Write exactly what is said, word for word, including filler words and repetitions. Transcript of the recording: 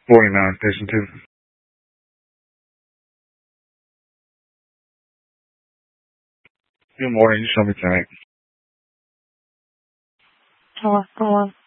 forty-nine, station two. Good morning. You show me tonight. Hello, hello.